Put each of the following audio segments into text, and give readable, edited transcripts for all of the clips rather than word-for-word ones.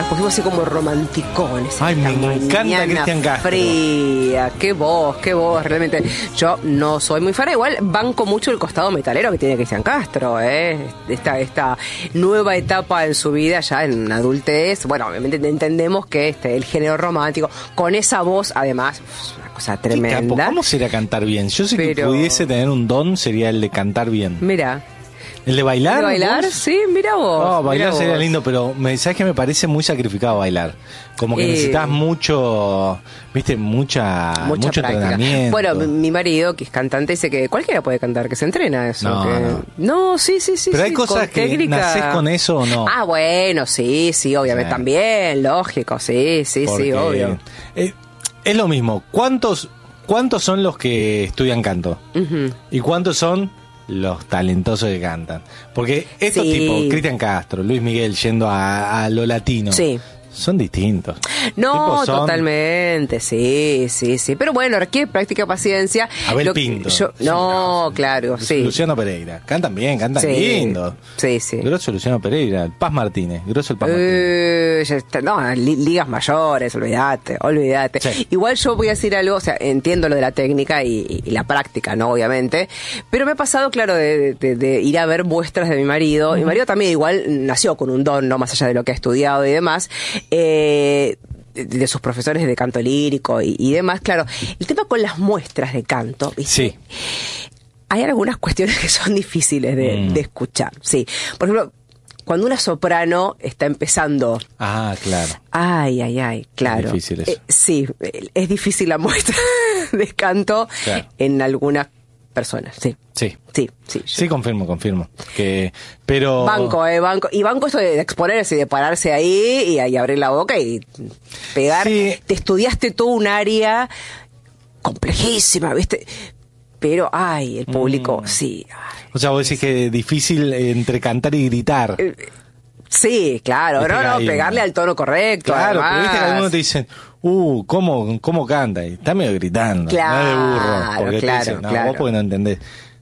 nos pusimos así como romanticones. Ay, me encanta Cristian Castro. Fría, qué voz, realmente. Yo no soy muy fan, igual banco mucho el costado metalero que tiene Cristian Castro, esta nueva etapa en su vida ya en adultez. Bueno, obviamente entendemos que el género romántico, con esa voz, además, una cosa tremenda. Capo, ¿cómo sería cantar bien? Yo si que pudiese tener un don sería el de cantar bien. Mira. ¿El de bailar? ¿El de bailar? ¿Vos? Sí, mira vos. Oh, bailar mira sería vos. lindo, pero ¿sabes que me parece muy sacrificado bailar? Como que necesitas mucho, viste, mucho entrenamiento. Bueno, mi marido, que es cantante, dice que cualquiera puede cantar, que se entrena eso. No, sí. Pero hay cosas que técnica. ¿Nacés con eso o no? Ah, bueno, sí, obviamente también, lógico, sí, obvio. Es lo mismo, ¿cuántos son los que estudian canto? Uh-huh. ¿Y cuántos son los talentosos que cantan? Porque estos tipos, Cristian Castro, Luis Miguel yendo a lo latino, son distintos. No, totalmente, sí. Pero bueno, requiere práctica, paciencia. Abel Pinto. Claro, sí. Luciano Pereira. Cantan bien, cantan lindo. Sí. Grosso Luciano Pereira. Paz Martínez. Grosso el Paz Martínez. No, ligas mayores, olvídate. Sí. Igual yo voy a decir algo, o sea, entiendo lo de la técnica y la práctica, ¿no? Obviamente. Pero me ha pasado, claro, de ir a ver muestras de mi marido. Uh-huh. Mi marido también igual nació con un don, ¿no? Más allá de lo que ha estudiado y demás. De sus profesores de canto lírico y demás, claro. El tema con las muestras de canto, ¿viste? Sí. Hay algunas cuestiones que son difíciles de escuchar, sí. Por ejemplo, cuando una soprano está empezando... Ah, claro. Ay, claro. Es difícil eso. Sí, es difícil la muestra de canto en algunas personas, sí. Sí, confirmo. Pero... Banco. Y banco esto de exponerse y de pararse ahí y abrir la boca y pegar. Sí. Te estudiaste todo un área complejísima, ¿viste? Pero, el público, sí. O sea, vos decís que es difícil entre cantar y gritar. Sí, claro. Pegarle al tono correcto. Claro, además. pero viste que algunos te dicen... ¿cómo canta? Y está medio gritando. Claro, no es de burro. Porque claro. Vos porque no entendés.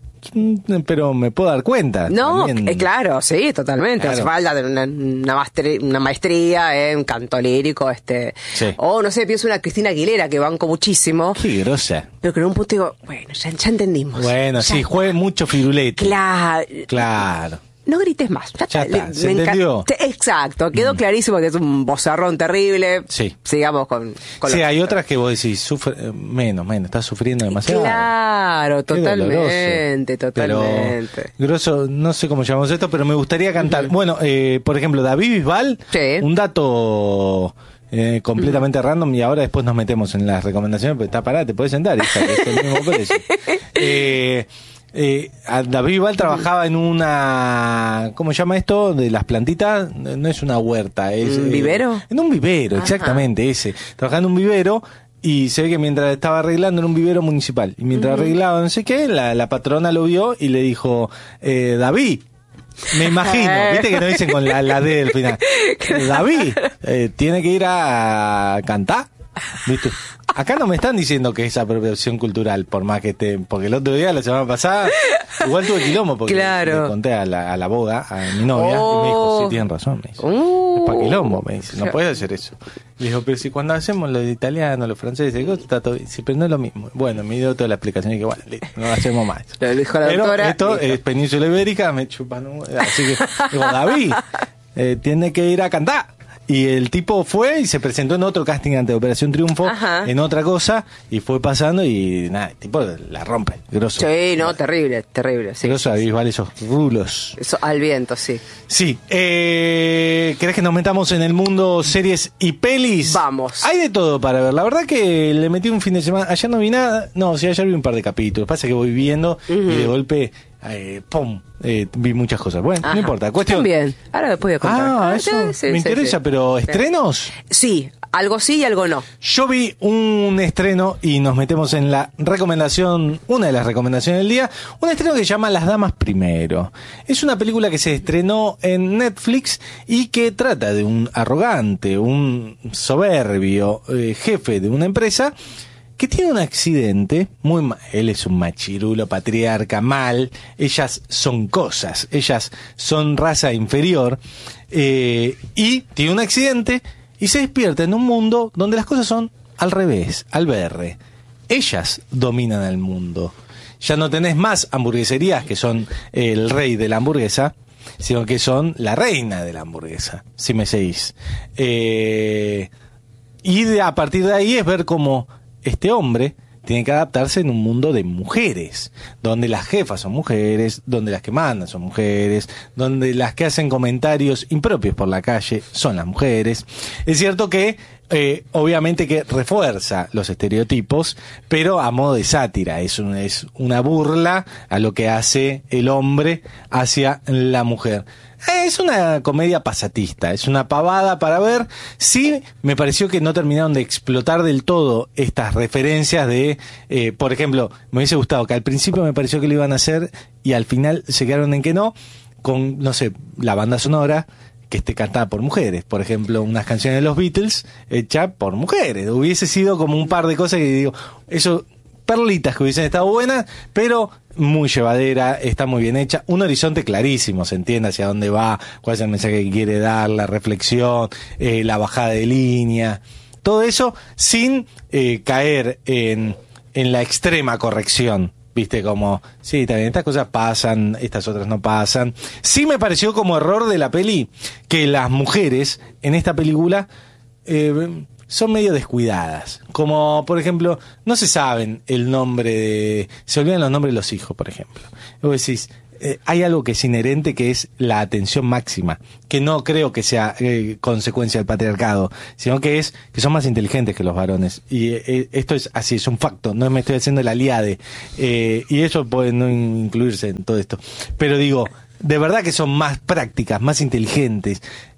Pero me puedo dar cuenta. No, claro, sí, totalmente. Hace falta de una maestría en canto lírico. Sí. O, no sé, pienso una Cristina Aguilera que banco muchísimo. Qué grosa. Pero que en un punto digo, bueno, ya entendimos. Bueno, ya. Sí, juegue mucho firulete. Claro. No grites más. Ya está, ¿se entendió? Exacto, quedó clarísimo que es un vozarrón terrible. Sí. Sigamos con hay otras que vos decís, sufre menos, estás sufriendo demasiado. Claro, totalmente. Pero, grosso, no sé cómo llamamos esto, pero me gustaría cantar. Uh-huh. Bueno, por ejemplo, David Bisbal, un dato... completamente random, y ahora después nos metemos en las recomendaciones, pero está parada, te puedes sentar, hija, que es el mismo precio. David Bisbal trabajaba en una... ¿Cómo se llama esto? De las plantitas. No es una huerta, es... ¿Un vivero? En un vivero, exactamente, ese. Trabajaba en un vivero y se ve que mientras estaba arreglando en un vivero municipal, y mientras arreglaba no sé qué, la patrona lo vio y le dijo, David, me imagino, viste que no dicen con la D del final. David, tiene que ir a cantar, ¿viste? Acá no me están diciendo que es apropiación cultural, por más que esté, porque el otro día, la semana pasada, igual tuve quilombo, porque le conté a la boga, a mi novia, y me dijo, sí, tienen razón, me dice. Es pa' quilombo, me dice, no puedes hacer eso. Y le digo, pero si cuando hacemos lo de italiano, los franceses, está todo bien. Sí, pero no es lo mismo. Bueno, me dio toda la explicación y que, bueno, no hacemos más. Lo dijo la doctora. Esto es Península Ibérica, me chupan. Así que, digo, David, tiene que ir a cantar. Y el tipo fue y se presentó en otro casting ante Operación Triunfo, en otra cosa, y fue pasando y nada, el tipo la rompe, grosso. Sí, no, terrible, sí. Grosso, ahí vale esos rulos. Eso al viento, sí. Sí, ¿querés que nos metamos en el mundo series y pelis? Vamos. Hay de todo para ver, la verdad que le metí un fin de semana, ayer no vi nada, ayer vi un par de capítulos, pasa que voy viendo y de golpe... ¡pum! Vi muchas cosas. Bueno, no importa. Cuestión. Bien. Ahora después voy a contar. Eso me interesa, pero ¿estrenos? Sí, algo sí y algo no. Yo vi un estreno y nos metemos en la recomendación, una de las recomendaciones del día, un estreno que se llama Las Damas Primero. Es una película que se estrenó en Netflix y que trata de un arrogante, un soberbio jefe de una empresa que tiene un accidente, él es un machirulo, patriarca, mal, ellas son cosas, ellas son raza inferior, y tiene un accidente y se despierta en un mundo donde las cosas son al revés, al berre. Ellas dominan el mundo. Ya no tenés más hamburgueserías que son el rey de la hamburguesa, sino que son la reina de la hamburguesa, si me seguís. Y a partir de ahí es ver cómo este hombre tiene que adaptarse en un mundo de mujeres, donde las jefas son mujeres, donde las que mandan son mujeres, donde las que hacen comentarios impropios por la calle son las mujeres. Es cierto que obviamente que refuerza los estereotipos, pero a modo de sátira, es una burla a lo que hace el hombre hacia la mujer. Es una comedia pasatista, es una pavada para ver. Sí, me pareció que no terminaron de explotar del todo estas referencias de, por ejemplo, me hubiese gustado que al principio me pareció que lo iban a hacer y al final se quedaron en que no, con, no sé, la banda sonora que esté cantada por mujeres, por ejemplo, unas canciones de los Beatles hechas por mujeres. Hubiese sido como un par de cosas que digo, eso, perlitas que hubiesen estado buenas, pero muy llevadera, está muy bien hecha, un horizonte clarísimo, se entiende hacia dónde va, cuál es el mensaje que quiere dar, la reflexión, la bajada de línea, todo eso sin caer en la extrema corrección. Viste, como, sí, también estas cosas pasan, estas otras no pasan. Sí me pareció como error de la peli que las mujeres en esta película son medio descuidadas. Como, por ejemplo, no se saben el nombre se olvidan los nombres de los hijos, por ejemplo. Vos decís, hay algo que es inherente, que es la atención máxima, que no creo que sea consecuencia del patriarcado, sino que son más inteligentes que los varones. Y esto es así, es un facto, no me estoy haciendo la aliade. Y eso puede no incluirse en todo esto. Pero digo, de verdad que son más prácticas, más inteligentes.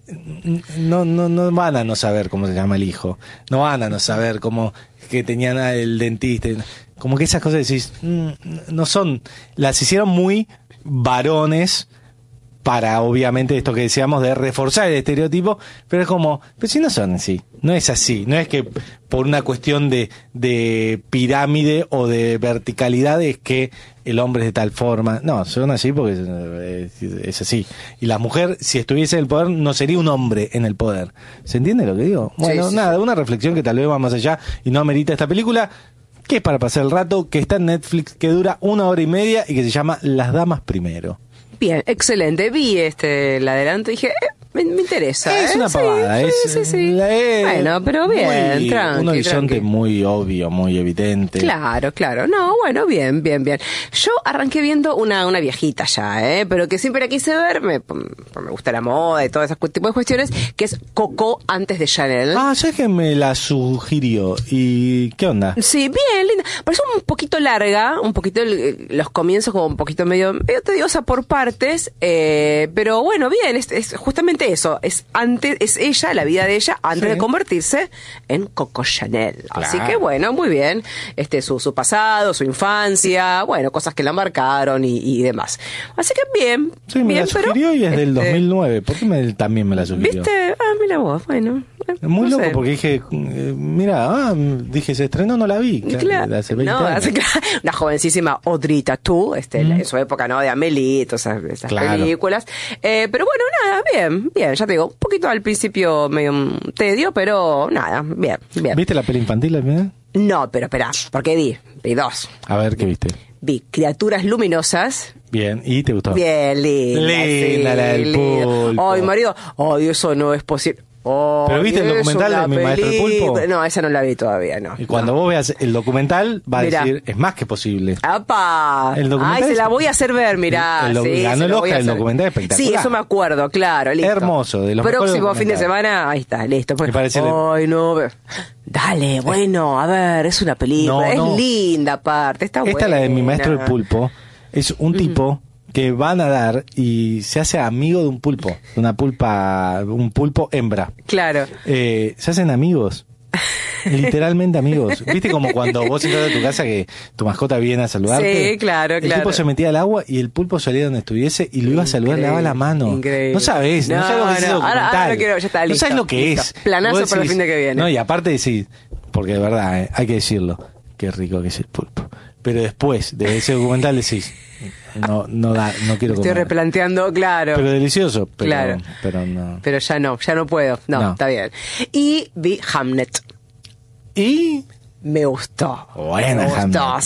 No van a no saber cómo se llama el hijo, no van a no saber cómo que tenían el dentista, como que esas cosas decís, no son, las hicieron muy varones para, obviamente, esto que decíamos de reforzar el estereotipo, pero es como, pero si no son así, no es así, no es que por una cuestión de pirámide o de verticalidad es que el hombre es de tal forma, no, son así porque es así, y la mujer, si estuviese en el poder, no sería un hombre en el poder. ¿Se entiende lo que digo? Bueno, sí, nada, una reflexión que tal vez va más allá y no amerita esta película, que es para pasar el rato, que está en Netflix, que dura 1 hora y media y que se llama Las Damas Primero. Bien, excelente. Vi el adelanto y dije, me interesa. Es una pavada. Sí. Bueno, pero bien, tranqui. Un horizonte muy obvio, muy evidente. Claro. No, bueno, bien. Yo arranqué viendo una viejita ya, pero que siempre la quise ver, me gusta la moda y todo ese tipo de cuestiones, que es Coco antes de Chanel. ¿Sabes que me la sugirió? ¿Y qué onda? Sí, bien, linda. Parece un poquito larga, un poquito los comienzos como un poquito medio tediosa por partes, pero bueno, bien, es justamente eso, es ella, la vida de ella antes de convertirse en Coco Chanel. Claro. Así que bueno, muy bien, su pasado, su infancia, bueno, cosas que la marcaron y demás. Así que bien. Sí, me la sugirió y es del 2009. ¿Por qué también me la sugirió? ¿Viste? Mira vos, bueno. Muy loco, porque dije, dije, se estrenó, no la vi. Claro. Hace 20 años. Una jovencísima Audrey Tautou, en su época, ¿no? De Amélie, todas esas películas. Pero bueno, nada, bien, ya te digo, un poquito al principio medio un tedio, pero nada, bien. ¿Viste la peli infantil al final? No, pero espera, porque vi 2. A ver, ¿qué viste? Vi Criaturas Luminosas. Bien, ¿y te gustó? Bien, linda, la del pulpo. Ay, marido, eso no es posible. ¿Pero viste el documental de Mi Maestro el Pulpo? No, esa no la vi todavía, no. Y cuando vos veas el documental, va a decir, es más que posible. ¡Apa! Ay, se la voy a hacer ver, mirá. Ganó el Oscar, el documental espectacular. Sí, eso me acuerdo, claro, listo. Hermoso. De los próximo fin de semana, ahí está, listo. Me parece. Ay, no. Dale, bueno, a ver, es una película, es linda aparte, está buena. Esta, la de Mi Maestro el Pulpo, es un tipo que va a nadar y se hace amigo de un pulpo, un pulpo hembra. Claro. Se hacen amigos. Literalmente amigos. ¿Viste como cuando vos entras a tu casa que tu mascota viene a saludarte? Sí, claro. El tipo se metía al agua y el pulpo salía donde estuviese y lo iba a saludar, le daba la mano. Increíble. No sabés lo que es ese documental. Ahora no quiero, ya está, listo. No sabes lo que listo. es. Planazo para el fin de que viene. No, y aparte decís, porque de verdad, hay que decirlo, qué rico que es el pulpo. Pero después de ese documental decís, no quiero comer. Estoy replanteando, claro. Pero delicioso, claro. Pero no. Pero ya no puedo. No, está bien. Y vi Hamnet. ¿Y? Me gustó. Buena, me gustó. Hamnet.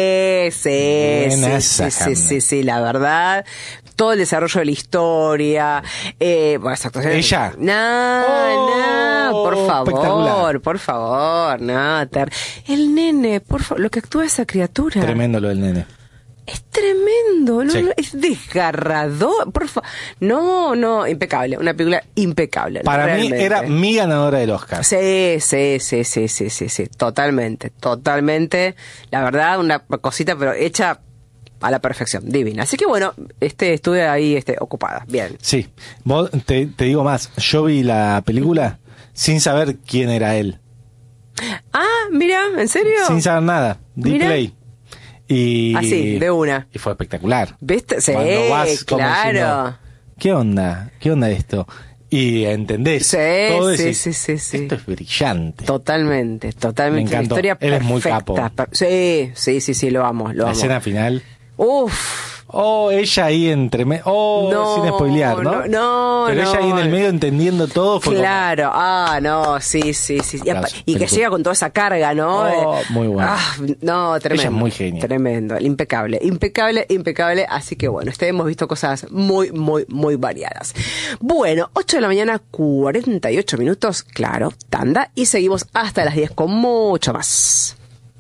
Sí, la verdad. Todo el desarrollo de la historia. Bueno, esa actuación. ¿Ella? No, por favor. No, el nene, por favor, lo que actúa esa criatura. Tremendo lo del nene. Es tremendo, ¿no? Sí. Es desgarrador, por favor. No, impecable, una película impecable. Para realmente. mí era mi ganadora del Oscar. Sí, totalmente. La verdad, una cosita, pero hecha a la perfección, divina. Así que bueno, estuve ahí ocupada, bien. Sí, vos, te digo más, yo vi la película sin saber quién era él. Ah, mira, ¿en serio? Sin saber nada, di play. Y así, de una. Y fue espectacular. ¿Viste? Sí, cuando vas como claro. Diciendo, ¿Qué onda esto? Y entendés. Sí. Esto es brillante. Totalmente. Me encantó. La historia Él perfecta. es muy capo. Sí, lo amo. La escena final. Uf. Ella ahí entre medio. Sin spoilear, ¿no? No. Pero ella ahí en el medio entendiendo todo. Fue claro. Sí. Y que llega con toda esa carga, ¿no? Muy bueno. No, tremendo. Ella es muy genial. Tremendo. Impecable. Así que bueno, hemos visto cosas muy, muy, muy variadas. Bueno, 8 de la mañana, 48 minutos. Claro, tanda. Y seguimos hasta las 10 con mucho más.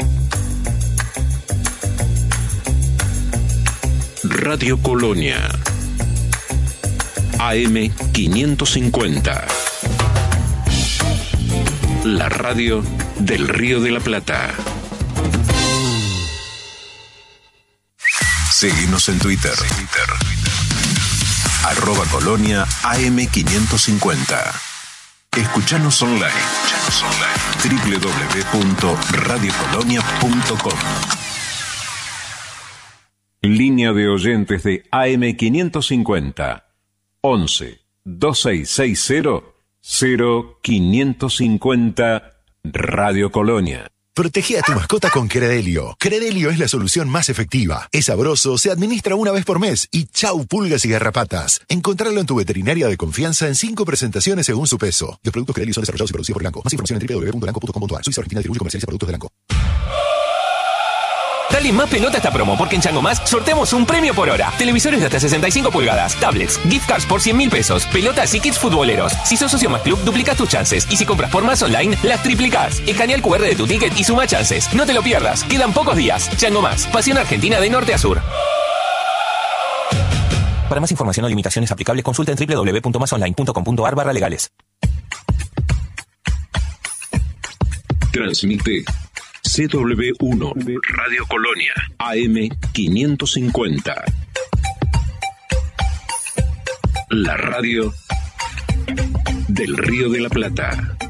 Radio Colonia AM 550. La radio del Río de la Plata. Seguinos en Twitter. @Colonia AM 550. Escuchanos online. www.radiocolonia.com. Línea de oyentes de AM 550 11 2660 0550 Radio Colonia. Protege a tu mascota con Credelio. Credelio es la solución más efectiva. Es sabroso, se administra una vez por mes y chau pulgas y garrapatas. Encontrarlo en tu veterinaria de confianza en 5 presentaciones según su peso. Los productos Credelio son desarrollados y producidos por Elanco. Más información en www.elanco.com.ar. Suiza Argentina distribuye y comercializa productos de Elanco. Dale más pelota a esta promo, porque en Chango Más sorteamos un premio por hora. Televisores de hasta 65 pulgadas, tablets, gift cards por 100.000 pesos, pelotas y kits futboleros. Si sos socio Más Club, duplicás tus chances. Y si compras por Más Online, las triplicás. Escanea el QR de tu ticket y suma chances. No te lo pierdas, quedan pocos días. Chango Más, pasión argentina de norte a sur. Para más información o limitaciones aplicables, consulta en www.masonline.com.ar/legales. Transmite CW1 Radio Colonia AM 550. La radio del Río de la Plata.